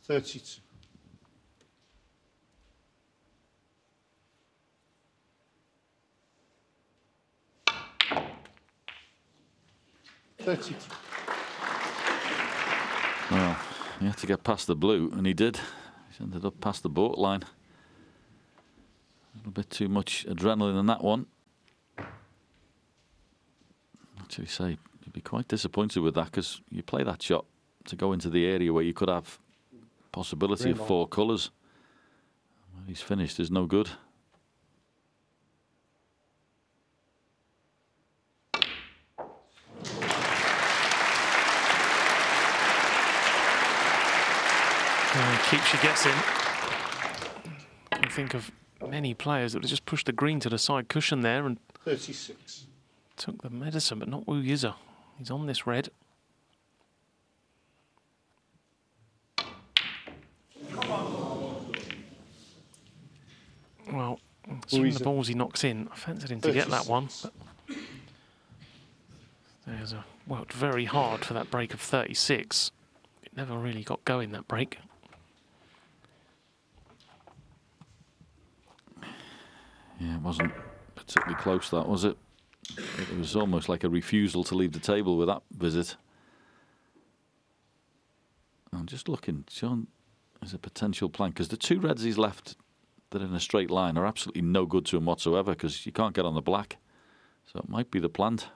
32. 32. Well, he had to get past the blue, and he did. He's ended up past the boat line. A little bit too much adrenaline in that one. Actually, say you'd be quite disappointed with that, because you play that shot to go into the area where you could have possibility of 4 colours. Where he's finished is no good. Keeps you guessing. I think of many players that would just push the green to the side cushion there and 36. took the medicine, but not Wu Yize. He's on this red. Well, some of the balls he knocks in, I fancied him to get that one. But there's worked very hard for that break of 36. It never really got going, that break. Yeah, it wasn't particularly close, that, was it? It was almost like a refusal to leave the table with that visit. I'm just looking, Sean, as a potential plan, because the 2 reds he's left that are in a straight line are absolutely no good to him whatsoever, because you can't get on the black. So it might be the plant.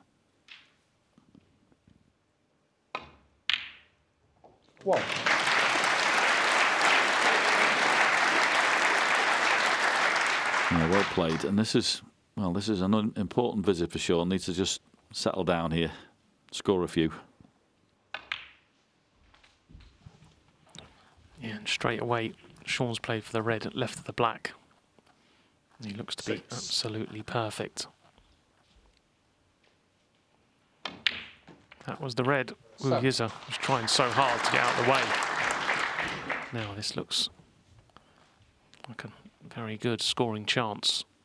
One. Yeah, well played. And this is, well, this is an important visit for Sean. Needs to just settle down here, score a few. Yeah, and straight away, Sean's played for the red, left of the black. And he looks to be absolutely perfect. That was the red. Wu Yize was trying so hard to get out of the way. Now this looks like a very good scoring chance.